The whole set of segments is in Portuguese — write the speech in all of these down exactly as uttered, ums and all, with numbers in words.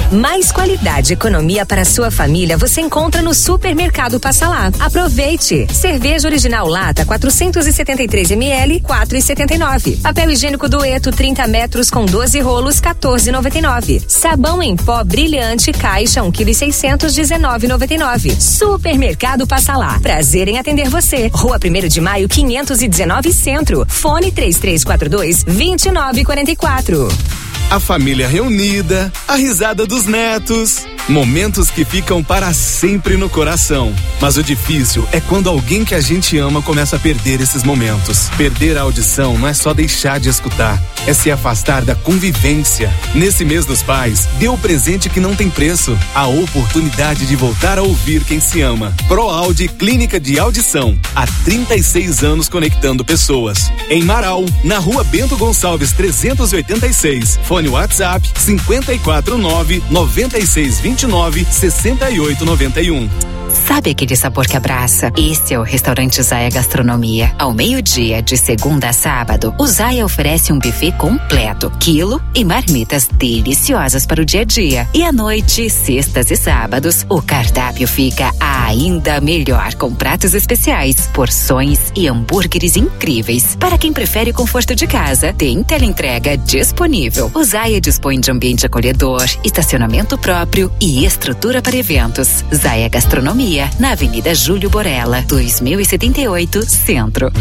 Mais qualidade e economia para sua família você encontra no Supermercado Passa Lá. Aproveite! Cerveja original lata quatrocentos e setenta e três mililitros, quatro reais e setenta e nove centavos. Papel higiênico Dueto trinta metros com doze rolos, quatorze reais e noventa e nove centavos. Sabão em pó brilhante caixa um quilo e seiscentos, dezenove reais e noventa e nove centavos. Supermercado Passa Lá. Prazer em atender você. Rua primeiro de maio, quinhentos e dezenove, Centro. Fone três três quatro dois, dois nove quatro quatro. A família reunida, a risada dos netos, momentos que ficam para sempre no coração. Mas o difícil é quando alguém que a gente ama começa a perder esses momentos. Perder a audição não é só deixar de escutar, é se afastar da convivência. Nesse mês dos pais, dê o presente que não tem preço, a oportunidade de voltar a ouvir quem se ama. ProAudi Clínica de Audição, há trinta e seis anos conectando pessoas. Em Marau, na Rua Bento Gonçalves trezentos e oitenta e seis. Fone WhatsApp cinco quatro nove, nove seis dois nove, seis oito nove um. Sabe aquele sabor que abraça? Esse é o restaurante Zaya Gastronomia. Ao meio-dia, de segunda a sábado, o Zaya oferece um buffet completo, quilo e marmitas deliciosas para o dia a dia. E à noite, sextas e sábados, o cardápio fica ainda melhor, com pratos especiais, porções e hambúrgueres incríveis. Para quem prefere o conforto de casa, tem teleentrega disponível. O Zaya dispõe de ambiente acolhedor, estacionamento próprio e estrutura para eventos. Zaya Gastronomia, na Avenida Júlio Borella, dois mil e setenta e oito, Centro.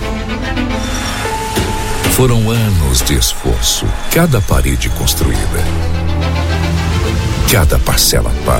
Foram anos de esforço, cada parede construída, cada parcela paga,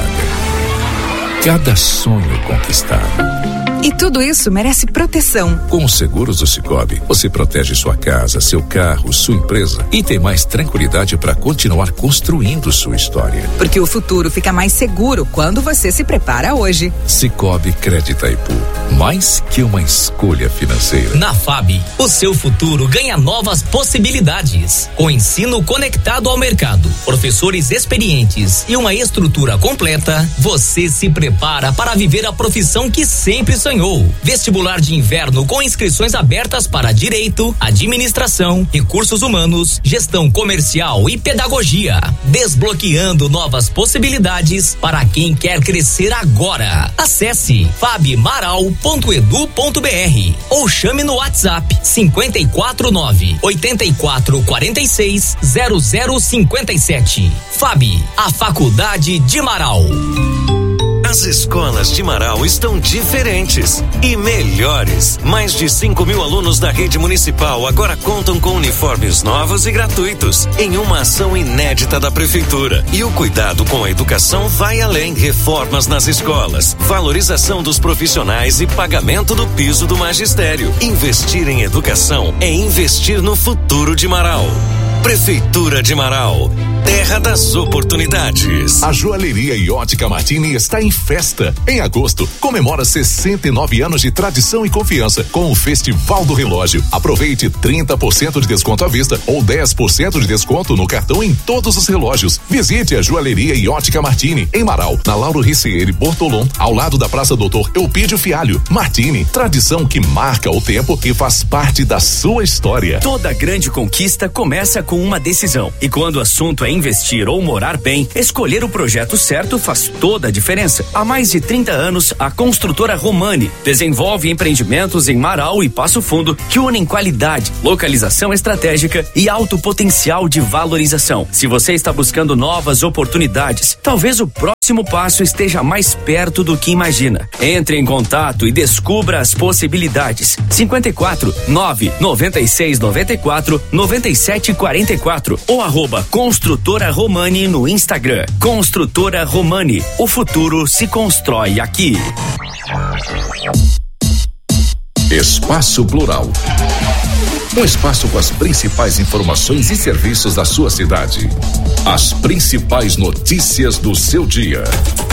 cada sonho conquistado. E tudo isso merece proteção. Com os seguros do Sicoob, você protege sua casa, seu carro, sua empresa e tem mais tranquilidade para continuar construindo sua história. Porque o futuro fica mais seguro quando você se prepara hoje. Sicoob Crédito Itaipu, mais que uma escolha financeira. Na F A B, o seu futuro ganha novas possibilidades. Com ensino conectado ao mercado, professores experientes e uma estrutura completa, você se prepara para viver a profissão que sempre sonhou. Vestibular de inverno com inscrições abertas para Direito, Administração, Recursos Humanos, Gestão Comercial e Pedagogia. Desbloqueando novas possibilidades para quem quer crescer agora. Acesse fabmaral ponto edu ponto br ou chame no WhatsApp cinco quatro nove, oito quatro quatro seis, zero zero cinco sete. F A B, a Faculdade de Marau. As escolas de Marau estão diferentes e melhores. Mais de cinco mil alunos da rede municipal agora contam com uniformes novos e gratuitos, em uma ação inédita da prefeitura. E o cuidado com a educação vai além. Reformas nas escolas, valorização dos profissionais e pagamento do piso do magistério. Investir em educação é investir no futuro de Marau. Prefeitura de Marau, terra das oportunidades. A Joalheria e Ótica Martini está em festa. Em agosto, comemora sessenta e nove anos de tradição e confiança com o Festival do Relógio. Aproveite trinta por cento de desconto à vista ou dez por cento de desconto no cartão em todos os relógios. Visite a Joalheria e Ótica Martini, em Marau, na Lauro Ricieri Bortolom, ao lado da Praça Doutor Eupídio Fialho. Martini, tradição que marca o tempo e faz parte da sua história. Toda grande conquista começa com uma decisão. E quando o assunto é investir ou morar bem, escolher o projeto certo faz toda a diferença. Há mais de trinta anos, a construtora Romani desenvolve empreendimentos em Marau e Passo Fundo que unem qualidade, localização estratégica e alto potencial de valorização. Se você está buscando novas oportunidades, talvez o próximo passo esteja mais perto do que imagina. Entre em contato e descubra as possibilidades. cinco quatro nove, nove seis nove quatro, nove sete quatro quatro ou arroba Construtora Romani no Instagram. Construtora Romani, o futuro se constrói aqui. Espaço Plural. Um espaço com as principais informações e serviços da sua cidade. As principais notícias do seu dia.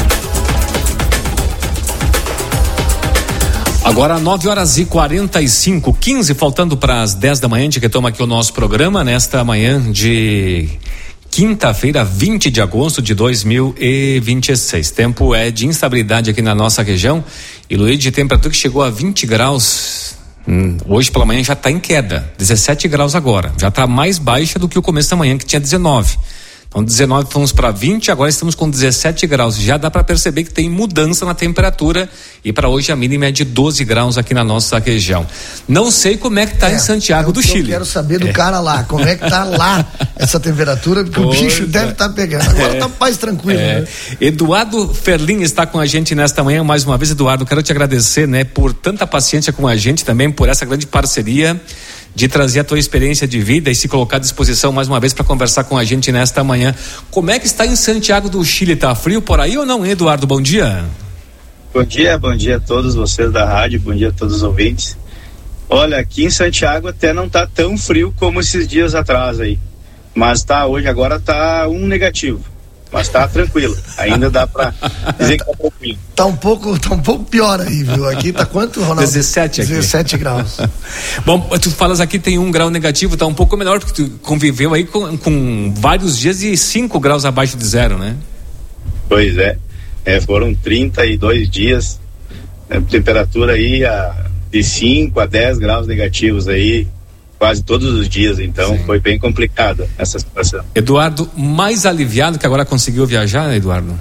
Agora nove horas e quarenta e cinco, quinze, faltando para as dez da manhã, de que toma aqui o nosso programa, nesta manhã de quinta-feira, vinte de agosto de dois mil e vinte e seis. Tempo é de instabilidade aqui na nossa região e Luiz, de temperatura que chegou a vinte graus. Hum, hoje pela manhã já está em queda, dezessete graus agora, já está mais baixa do que o começo da manhã, que tinha dezenove. Então dezenove fomos para vinte, agora estamos com dezessete graus. Já dá para perceber que tem mudança na temperatura e para hoje a mínima é de doze graus aqui na nossa região. Não sei como é que tá é, em Santiago do Chile. Eu quero saber do é. cara lá, como é que tá lá essa temperatura, porque Poxa. o bicho deve estar tá pegando. Agora é. tá mais tranquilo, é. né? Eduardo Ferlin está com a gente nesta manhã mais uma vez. Eduardo, quero te agradecer, né, por tanta paciência com a gente também, por essa grande parceria de trazer a tua experiência de vida e se colocar à disposição mais uma vez para conversar com a gente nesta manhã. Como é que está em Santiago do Chile? Tá frio por aí ou não, Eduardo? Bom dia. Bom dia, bom dia a todos vocês da rádio, bom dia a todos os ouvintes. Olha, aqui em Santiago até não tá tão frio como esses dias atrás aí, mas tá, hoje agora tá um negativo. Mas tá tranquilo, ainda dá pra dizer que tá tranquilo. Tá um pouco, tá um pouco pior aí, viu? Aqui tá quanto, Ronaldo? dezessete aqui. dezessete graus. Bom, tu falas aqui tem um grau negativo, tá um pouco melhor, porque tu conviveu aí com, com vários dias de cinco graus abaixo de zero, né? Pois é, é foram trinta e dois dias, né, temperatura aí a, de cinco a dez graus negativos aí, quase todos os dias, então Sim. foi bem complicada essa situação. Eduardo, mais aliviado que agora conseguiu viajar, Eduardo?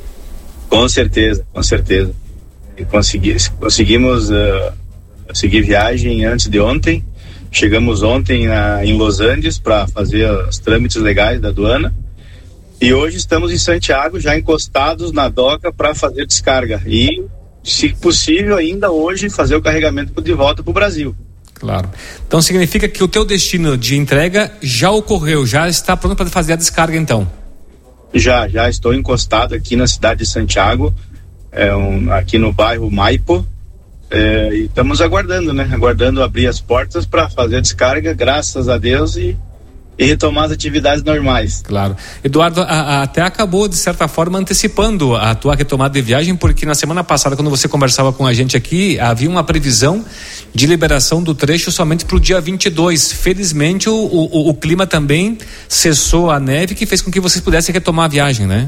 Com certeza, com certeza. E consegui, conseguimos uh, seguir viagem antes de ontem, chegamos ontem na, em Los Andes para fazer os trâmites legais da aduana e hoje estamos em Santiago já encostados na doca para fazer descarga e, se possível, ainda hoje fazer o carregamento de volta para o Brasil. Claro. Então significa que o teu destino de entrega já ocorreu, já está pronto para fazer a descarga então? Já, já estou encostado aqui na cidade de Santiago, é um, aqui no bairro Maipo, é, e estamos aguardando, né? Aguardando abrir as portas para fazer a descarga, graças a Deus, e, e retomar as atividades normais. Claro. Eduardo, a, a, até acabou de certa forma antecipando a tua retomada de viagem, porque na semana passada, quando você conversava com a gente aqui, havia uma previsão de liberação do trecho somente para o dia vinte e dois. Felizmente o, o, o clima também cessou a neve, que fez com que vocês pudessem retomar a viagem, né?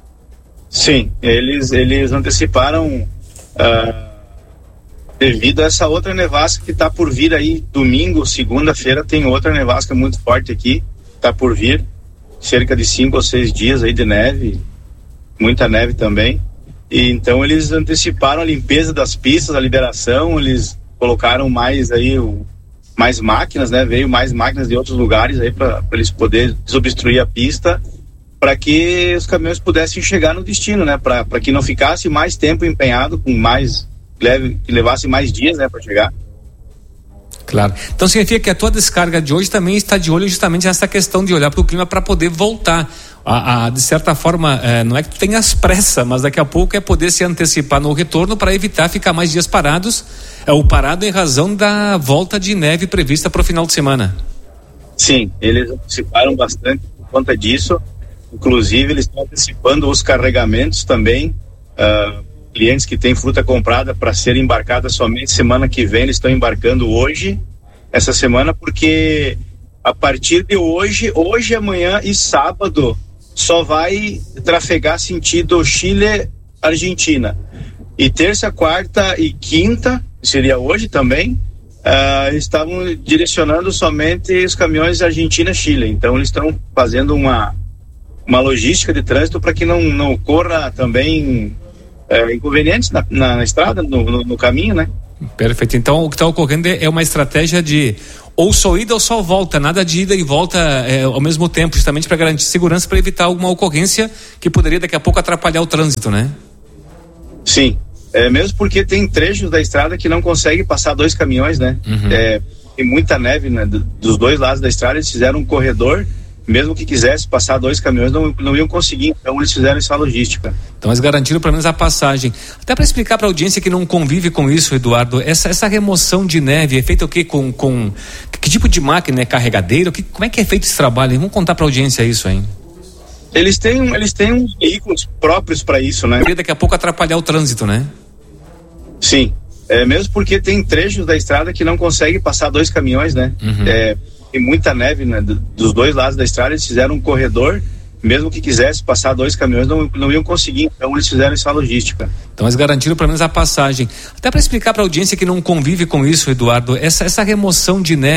Sim, eles, eles anteciparam uh, devido a essa outra nevasca que está por vir aí domingo, segunda-feira tem outra nevasca muito forte aqui, está por vir, cerca de cinco ou seis dias aí de neve, muita neve também, e então eles anteciparam a limpeza das pistas, a liberação, eles colocaram mais aí o, mais máquinas, né? Veio mais máquinas de outros lugares aí para eles poderem desobstruir a pista, para que os caminhões pudessem chegar no destino, né? Para que não ficasse mais tempo empenhado, com mais leve, que levasse mais dias, né, para chegar. Claro. Então significa que a tua descarga de hoje também está de olho justamente nessa questão de olhar para o clima para poder voltar. A, a, de certa forma, é, não é que tu tenhas pressa, mas daqui a pouco é poder se antecipar no retorno para evitar ficar mais dias parados, é, ou parado em razão da volta de neve prevista para o final de semana. Sim, eles anteciparam bastante por conta disso. Inclusive, eles estão antecipando os carregamentos também. Uh, clientes que têm fruta comprada para ser embarcada somente semana que vem, eles estão embarcando hoje, essa semana, porque a partir de hoje, hoje, amanhã e sábado, só vai trafegar sentido Chile, Argentina. E terça, quarta e quinta, seria hoje também, uh, estavam direcionando somente os caminhões Argentina-Chile. Então, eles estão fazendo uma, uma logística de trânsito para que não, não ocorra também É, inconvenientes na, na, na estrada, no, no, no caminho, né? Perfeito. Então o que está ocorrendo é uma estratégia de ou só ida ou só volta, nada de ida e volta é, ao mesmo tempo, justamente para garantir segurança, para evitar alguma ocorrência que poderia daqui a pouco atrapalhar o trânsito, né? Sim, é, mesmo porque tem trechos da estrada que não consegue passar dois caminhões, né? Uhum. É, tem muita neve, né? Dos dois lados da estrada, eles fizeram um corredor. Mesmo que quisesse passar dois caminhões, não, não iam conseguir, então eles fizeram essa logística. Então eles garantiram pelo menos a passagem. Até para explicar para a audiência que não convive com isso, Eduardo, essa, essa remoção de neve é feita o quê? Com, com que tipo de máquina? É carregadeira? Que, como é que é feito esse trabalho? Vamos contar para a audiência isso, hein? Eles têm, eles têm uns veículos próprios para isso, né? Daqui a pouco atrapalhar o trânsito, né? Sim, é, mesmo porque tem trechos da estrada que não consegue passar dois caminhões, né? Uhum. É, tem muita neve, né? Dos dois lados da estrada, eles fizeram um corredor, mesmo que quisesse passar dois caminhões, não, não iam conseguir, então eles fizeram essa logística. Então eles garantiram pelo menos a passagem. Até para explicar para a audiência que não convive com isso, Eduardo, essa, essa remoção de neve